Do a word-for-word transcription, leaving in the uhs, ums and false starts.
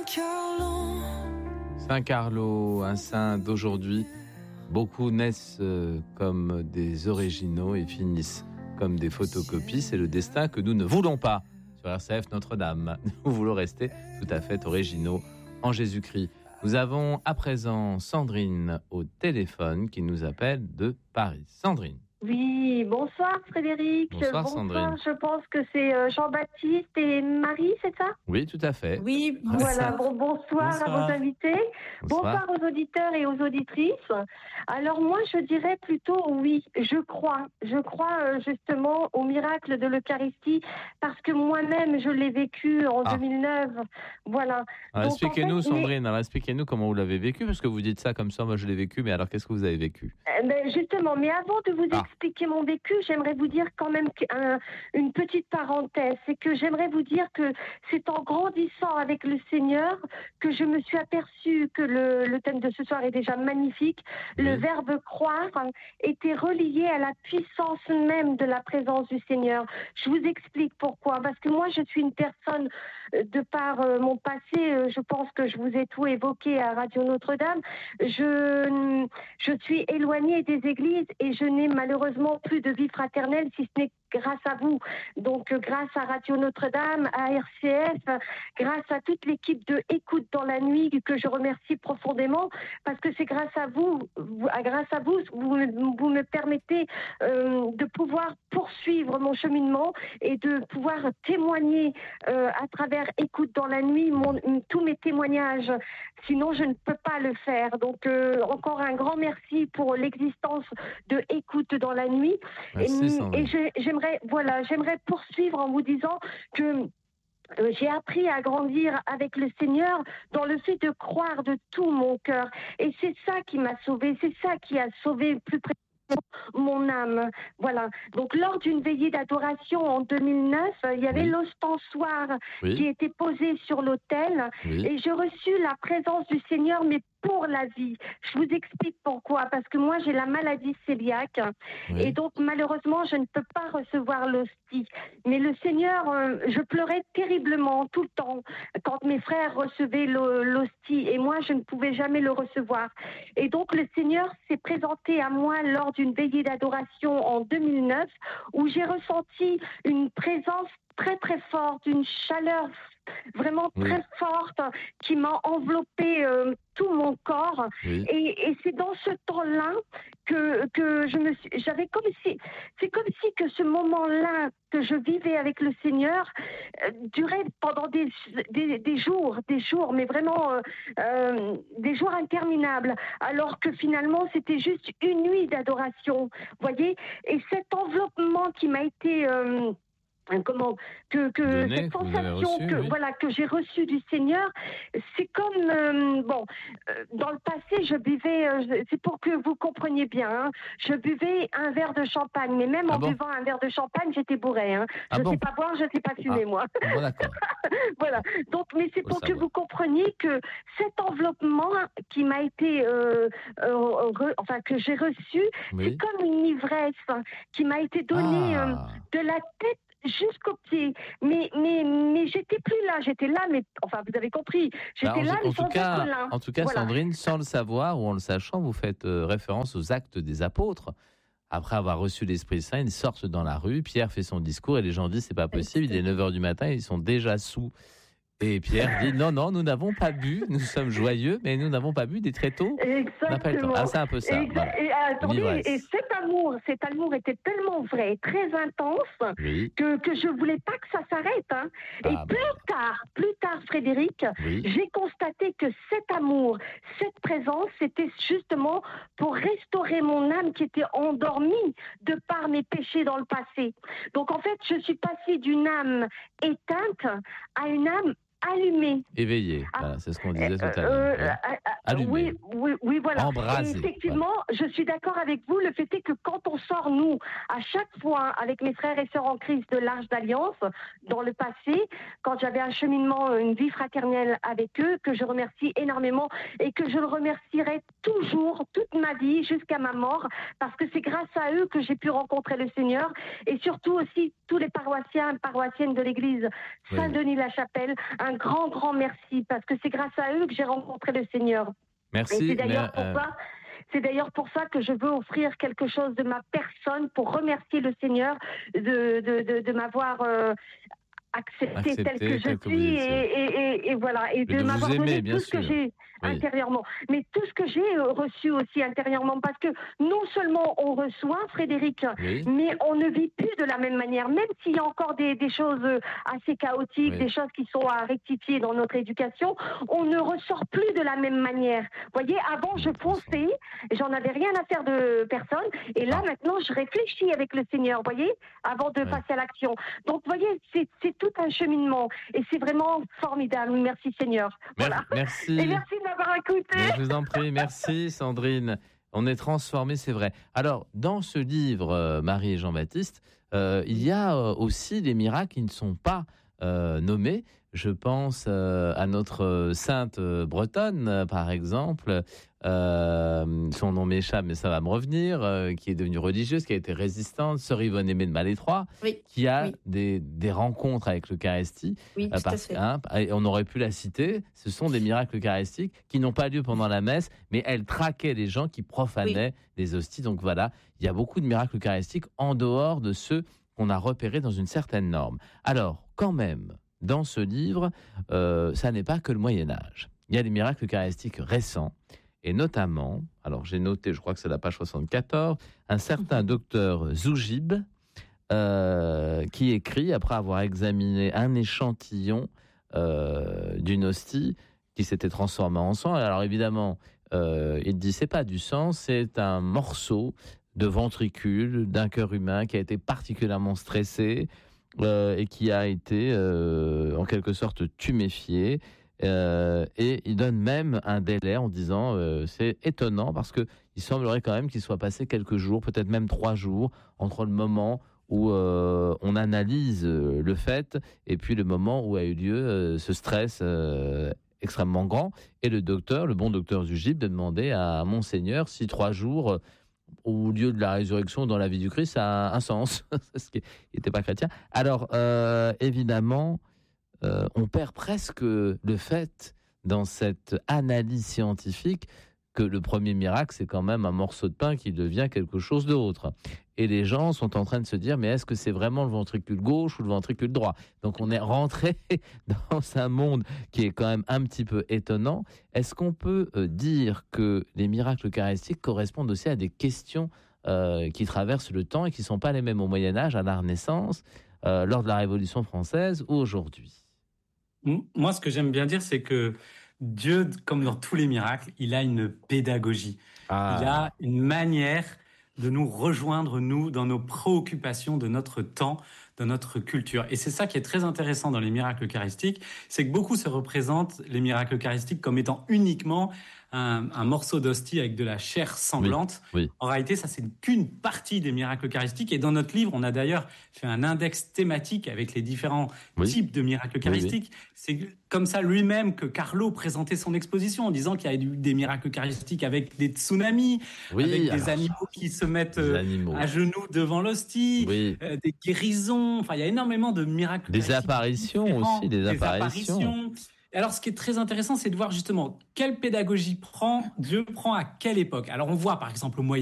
Saint Carlo, un saint d'aujourd'hui. Beaucoup naissent euh, comme des originaux et finissent comme des photocopies. C'est le destin que nous ne voulons pas sur R C F Notre-Dame. Nous voulons rester tout à fait originaux en Jésus-Christ. Nous avons à présent Sandrine au téléphone qui nous appelle de Paris. Sandrine. Oui, bonsoir Frédéric. Bonsoir, bonsoir Sandrine. Je pense que c'est Jean-Baptiste et Marie, c'est ça? Oui, tout à fait. Oui, voilà. Bon, bonsoir, bonsoir à vos invités. Bonsoir. bonsoir aux auditeurs et aux auditrices. Alors moi, je dirais plutôt oui, je crois. Je crois justement au miracle de l'Eucharistie parce que moi-même, je l'ai vécu en ah. deux mille neuf. Voilà. Alors, Donc, expliquez-nous, en fait, Sandrine, mais... alors, expliquez-nous comment vous l'avez vécu, parce que vous dites ça comme ça, moi je l'ai vécu, mais alors qu'est-ce que vous avez vécu? eh ben, Justement, mais avant de vous ah. expliquer mon vécu, j'aimerais vous dire quand même un, une petite parenthèse. C'est que j'aimerais vous dire que c'est en grandissant avec le Seigneur que je me suis aperçue que le, le thème de ce soir est déjà magnifique. Oui. Le verbe croire était relié à la puissance même de la présence du Seigneur. Je vous explique pourquoi. Parce que moi, je suis une personne, de par euh, mon passé, euh, je pense que je vous ai tout évoqué à Radio Notre-Dame. Je, je suis éloignée des églises et je n'ai malheureusement plus de vie fraternelle, si ce n'est grâce à vous. Donc, euh, grâce à Radio Notre-Dame, à R C F, grâce à toute l'équipe de Écoute dans la nuit, que je remercie profondément, parce que c'est grâce à vous, vous grâce à vous, vous, vous me permettez euh, de pouvoir poursuivre mon cheminement et de pouvoir témoigner euh, à travers Écoute dans la nuit, mon, tous mes témoignages. Sinon, je ne peux pas le faire. Donc, euh, encore un grand merci pour l'existence de Écoute dans la nuit. Merci, et et je, j'aimerais, voilà, j'aimerais poursuivre en vous disant que Euh, j'ai appris à grandir avec le Seigneur dans le fait de croire de tout mon cœur. Et c'est ça qui m'a sauvée, c'est ça qui a sauvé plus près mon âme. Voilà. Donc, lors d'une veillée d'adoration en deux mille neuf, il y avait oui. l'ostensoir oui. qui était posé sur l'autel oui. et j'ai reçu la présence du Seigneur, mais pour la vie. Je vous explique pourquoi. Parce que moi, j'ai la maladie cœliaque oui. et donc, malheureusement, je ne peux pas recevoir l'hostie. Mais le Seigneur, euh, je pleurais terriblement tout le temps quand mes frères recevaient l'hostie et moi, je ne pouvais jamais le recevoir. Et donc, le Seigneur s'est présenté à moi lors d'une veillée d'adoration en deux mille neuf où j'ai ressenti une présence très, très forte, une chaleur vraiment oui. très forte qui m'a enveloppé euh, tout mon corps oui. et, et c'est dans ce temps-là que, que je me suis, j'avais comme si, c'est comme si que ce moment-là que je vivais avec le Seigneur euh, durait pendant des, des, des jours, des jours, mais vraiment euh, euh, des jours interminables, alors que finalement c'était juste une nuit d'adoration, voyez, et cet enveloppement qui m'a été euh, comment que, que Donné, cette sensation reçu, que oui. voilà que j'ai reçue du Seigneur, c'est comme euh, bon euh, dans le passé je buvais, euh, c'est pour que vous compreniez bien, hein, je buvais un verre de champagne, mais même ah en bon buvant un verre de champagne j'étais bourrée. Hein. Ah je ne bon sais pas boire, je ne sais pas fumer ah. moi. Bon, d'accord. Voilà. Donc, mais c'est Faut pour savoir. que vous compreniez que cet enveloppement qui m'a été, euh, euh, re, enfin que j'ai reçu, oui. c'est comme une ivresse qui m'a été donnée ah. euh, de la tête jusqu'au pied. Mais, mais, mais j'étais plus là, j'étais là, mais enfin, vous avez compris, j'étais bah, en, là, mais sans être là. En tout cas, voilà. Sandrine, sans le savoir ou en le sachant, vous faites euh, référence aux actes des apôtres. Après avoir reçu l'Esprit Saint, ils sortent dans la rue, Pierre fait son discours et les gens disent c'est pas possible, il est neuf heures du matin, ils sont déjà sous. Et Pierre dit non, non, nous n'avons pas bu, nous sommes joyeux, mais nous n'avons pas bu des tréteaux. Exactement. Ah, c'est un peu ça. Exa- voilà. Et, attendez, et cet amour, cet amour était tellement vrai, très intense, oui. que, que je voulais pas que ça s'arrête. Hein. Et ah, plus bah. tard, plus tard, Frédéric, oui. j'ai constaté que cet amour, cette présence, c'était justement pour restaurer mon âme qui était endormie de par mes péchés dans le passé. Donc en fait, je suis passée d'une âme éteinte à une âme allumé. Éveillé, ah, voilà, c'est ce qu'on disait tout à l'heure. Euh, euh, allumé. Oui, Oui, oui, voilà. embrasé. Et effectivement, voilà. Je suis d'accord avec vous. Le fait est que quand on sort, nous, à chaque fois, avec mes frères et sœurs en Christ de l'Arche d'Alliance, dans le passé, quand j'avais un cheminement, une vie fraternelle avec eux, que je remercie énormément et que je le remercierai toujours, toute ma vie, jusqu'à ma mort, parce que c'est grâce à eux que j'ai pu rencontrer le Seigneur, et surtout aussi tous les paroissiens et paroissiennes de l'église Saint-Denis-la-Chapelle. Un grand, grand merci, parce que c'est grâce à eux que j'ai rencontré le Seigneur. Merci. Et c'est d'ailleurs mais, euh... pour ça, c'est d'ailleurs pour ça que je veux offrir quelque chose de ma personne pour remercier le Seigneur de, de, de, de m'avoir euh, accepté, accepté tel que je que suis et, et, et, et voilà, et de, de m'avoir aimer, donné tout ce que j'ai oui. intérieurement, mais tout ce que j'ai reçu aussi intérieurement, parce que non seulement on reçoit, Frédéric, oui. mais on ne vit plus de la même manière, même s'il y a encore des, des choses assez chaotiques, oui. des choses qui sont à rectifier dans notre éducation, on ne ressort plus de la même manière. Vous voyez, avant je fonçais, j'en avais rien à faire de personne, et là ah. maintenant je réfléchis avec le Seigneur, vous voyez, avant de oui. passer à l'action. Donc vous voyez, c'est, c'est tout un cheminement, et c'est vraiment formidable. Merci Seigneur. Voilà. Merci. Et merci de m'avoir écouté. Mais je vous en prie, merci Sandrine. On est transformés, c'est vrai. Alors, dans ce livre, euh, Marie et Jean-Baptiste, euh, il y a euh, aussi des miracles qui ne sont pas euh, nommés. Je pense euh, à notre sainte bretonne, euh, par exemple. Euh, son nom m'échappe, mais ça va me revenir. Euh, qui est devenue religieuse, qui a été résistante, sœur Yvonne Aimée de Malétroit, oui. qui a oui. des, des rencontres avec l'Eucharistie. Oui, euh, parce, hein, on aurait pu la citer. Ce sont des miracles eucharistiques qui n'ont pas lieu pendant la messe, mais elle traquait les gens qui profanaient oui. les hosties. Donc voilà, il y a beaucoup de miracles eucharistiques en dehors de ceux qu'on a repérés dans une certaine norme. Alors, quand même, dans ce livre, euh, ça n'est pas que le Moyen-Âge. Il y a des miracles eucharistiques récents, et notamment, alors j'ai noté, je crois que c'est la page soixante-quatorze, un certain docteur Zougib, euh, qui écrit, après avoir examiné un échantillon euh, d'une hostie qui s'était transformée en sang. Alors évidemment, euh, il dit, c'est pas du sang, c'est un morceau de ventricule d'un cœur humain qui a été particulièrement stressé, Euh, et qui a été euh, en quelque sorte tuméfié, euh, et il donne même un délai en disant euh, c'est étonnant parce que il semblerait quand même qu'il soit passé quelques jours, peut-être même trois jours entre le moment où euh, on analyse le fait et puis le moment où a eu lieu euh, ce stress euh, extrêmement grand, et le docteur, le bon docteur Zougib, de demander à Monseigneur si trois jours au lieu de la résurrection dans la vie du Christ, ça a un sens, ce qui n'était pas chrétien. Alors, euh, évidemment, euh, on perd presque le fait, dans cette analyse scientifique, que le premier miracle, c'est quand même un morceau de pain qui devient quelque chose d'autre. Et les gens sont en train de se dire, mais est-ce que c'est vraiment le ventricule gauche ou le ventricule droit ? Donc on est rentré dans un monde qui est quand même un petit peu étonnant. Est-ce qu'on peut euh, dire que les miracles eucharistiques correspondent aussi à des questions euh, qui traversent le temps et qui ne sont pas les mêmes au Moyen-Âge, à la Renaissance, euh, lors de la Révolution française ou aujourd'hui ? Moi, ce que j'aime bien dire, c'est que Dieu, comme dans tous les miracles, il a une pédagogie. Ah. Il a une manière de nous rejoindre, nous, dans nos préoccupations de notre temps, de notre culture. Et c'est ça qui est très intéressant dans les miracles eucharistiques, c'est que beaucoup se représentent les miracles eucharistiques comme étant uniquement un, un morceau d'hostie avec de la chair sanglante. Oui, oui. En réalité, ça, c'est qu'une partie des miracles eucharistiques. Et dans notre livre, on a d'ailleurs fait un index thématique avec les différents oui. types de miracles eucharistiques. Oui, oui. C'est comme ça lui-même que Carlo présentait son exposition, en disant qu'il y a eu des miracles eucharistiques avec des tsunamis, oui, avec des alors, animaux qui se mettent euh, à genoux devant l'hostie, oui. euh, des guérisons. Enfin, il y a énormément de miracles. Des apparitions aussi, des, des apparitions. apparitions. Alors, ce qui est très intéressant, c'est de voir justement quelle pédagogie prend, Dieu prend à quelle époque. Alors, on voit par exemple au Moyen